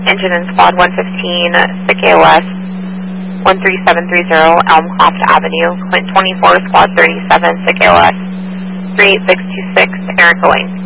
engine in squad 115, SIC AOS 13730 Elmcroft Avenue, Clint 24, squad 37, SIC AOS 38626, Aaron going.